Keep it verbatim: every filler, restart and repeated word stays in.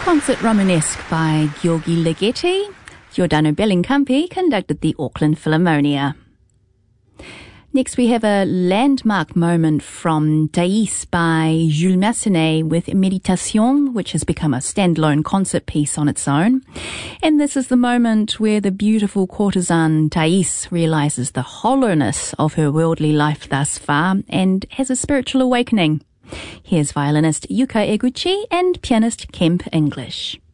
Concert Romanesque by György Ligeti. Giordano Bellincampi conducted the Auckland Philharmonia. Next we have a landmark moment from Thais by Jules Massenet with Méditation, which has become a standalone concert piece on its own. And this is the moment where the beautiful courtesan Thais realizes the hollowness of her worldly life thus far and has a spiritual awakening. Here's violinist Yuka Eguchi and pianist Kemp English.